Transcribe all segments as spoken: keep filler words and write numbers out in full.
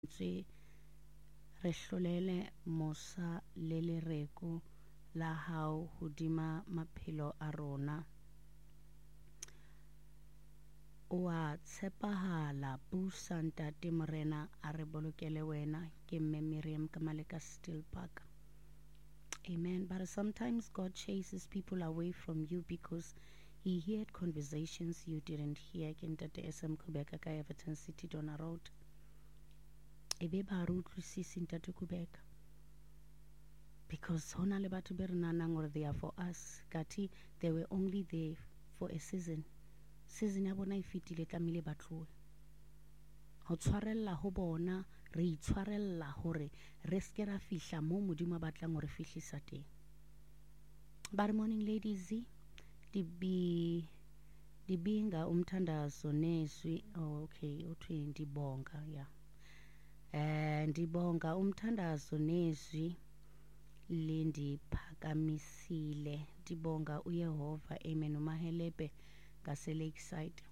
tswe re hlolele mosa le lereko la hao hodima maphelo a rona. O a tshepahala busa ntate Morena a re bolokele wena ke mme Miriam Kamaleka Still Park. Amen. But sometimes God chases people away from you because he heard conversations you didn't hear. Ke ntate S M Kubeka ka Everton City Donna Road. Ebe ba re utlwisisi ntate Kubeka. Because hona le batho be re nanang gore they are for us. Kati they were only there for a season. Season ya bona e fitile tlamile ba tloe. Ho tshwarella ho bona re itshwarella hore re ske ra fihla mo modimo a batlang hore fihlisa teng. Good morning ladies. Dibi dibinga umthandazo nezwi. Oh, okay, uthi ndibonga yeah. Eh ndibonga umthandazo nezwi lindi phakamisile. Ndibonga uYehova. Amen. Umahelebe ngase Lakeside.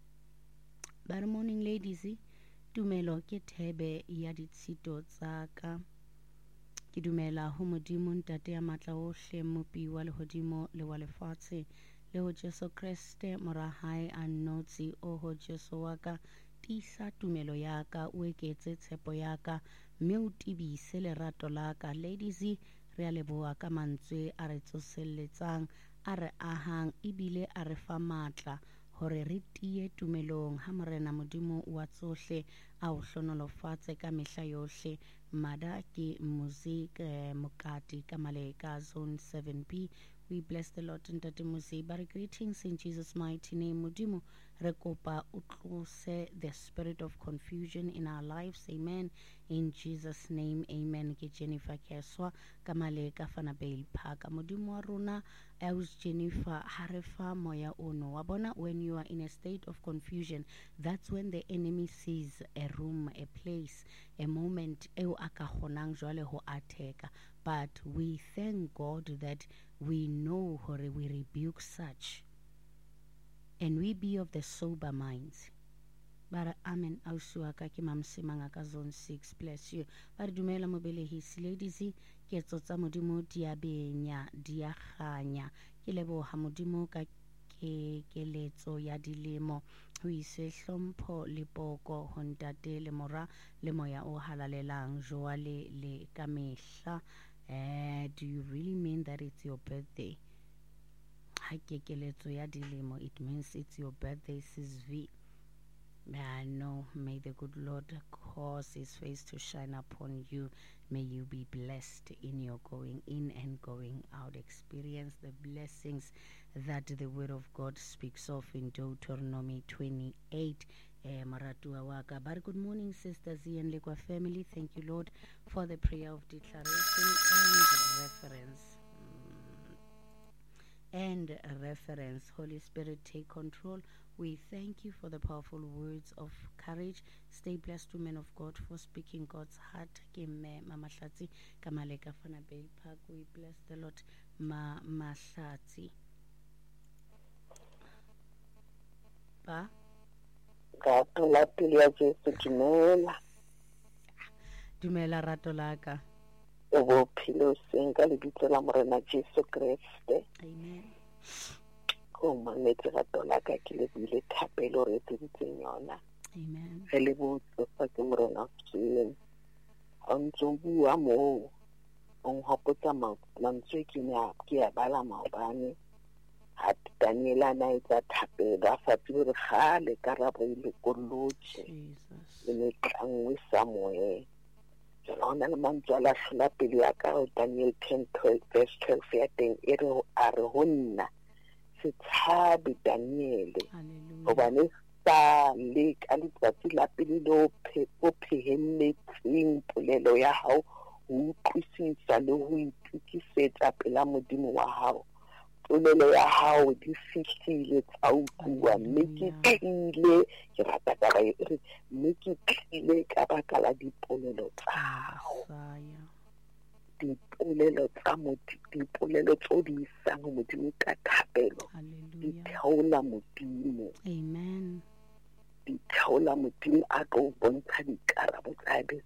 Good morning ladies. Tumelo ke thebe ya ditshito tsa ka. Ke dumela ho modimo ntate ya matla ohle mopi wa lehodimo le wa lefatshe le ho Jesu Kriste mora hae a nnotsi o ho Jesu wa ka tisa tumelo ya ka o eketse tshepo ya ka mme o tibise lerato la ka. Ladies re a leboha ka mantswe a re tsoselletsang a re ahang ebile a re fa matla hore re tie tumelong ha Morena modimo wa tsohle a o hlonolofatse ka mehla yohle. Mada ke music eh, Mokati Kamaleka Zone seven B. We bless the Lord in Tate Musi. But greetings in Jesus' mighty name. Modimo rekopa utlose the spirit of confusion in our lives. Amen. In Jesus' name. Amen. Ke Jennifer Keswa Kamaleka Fanabale Park. Modimo wa rona as Jennifer harefa moya ono. Wabona when you are in a state of confusion, that's when the enemy sees a room, a place, a moment eo akahonang jwale ho ateka. But we thank God that we know hore we rebuke such and we be of the sober minds. Bara amen ausuaka ke mamsimanga ka zone six. Bless you. Bara dumela mobelehisi ladies ke tsotsa modimo dia benya dia khanya ke leboha modimo ka ke keletso ya dilemo ho ise hlompho le poko ho ntate le mora le moya o halalelang joale le ka mehla. Uh, do you really mean that it's your birthday? Hakekeletso ya dilemo, it means it's your birthday, sis V. Uh, no, may the good Lord cause his face to shine upon you. May you be blessed in your going in and going out. Experience the blessings that the word of God speaks of in Deuteronomy twenty-eight. Eh, Maratua waka. But good morning, Sister Z and Lekwa family. Thank you, Lord, for the prayer of declaration and reference. Mm. And a reference. Holy Spirit, take control. We thank you for the powerful words of courage. Stay blessed, women of God, for speaking God's heart. Keme Mama Shatsi Kamaleka Fanabale Park. We bless the Lord, Mama Shatsi. Pa? Rato la pele ya Jesu dumela. Dumela rato la ka. O bophelo seng ka lebitso la Morena Jesu Kriste. Amen. Ko mametse rato la ka ke le bile thapelo re tsitseng yona. Amen. Re le botso fa ke Morena seng. Ontso bua mo. On hopotsa mantswe ke nya ke ya bala maobane. Hat Daniela na etsa thapelo a fatsile gale karabo ile kolotse. Jesus. Le tlangwe Samuel. Jona le mantswe la hlola pele ya ka Daniel ten twelve verse twelve ya teng e re a re honna se tshabe Daniel. Hallelujah. Hobane sa le ka letsatsi la pele lo phe o phehelletseng polelo ya hao ho utlwisisa le ho itukisetsa pela modimo wa hao. Polelo ya hao di fihlile tsa utlwa mme ke tlile ke rata ka ba re mme ke tlile ka baka la dipolelo tsa hao. Dipolelo tsa modimo dipolelo tso di isang modimo ka thapelo di theola modimo. Amen. di theola Modimo a tlo bontsha dikarabo tsa be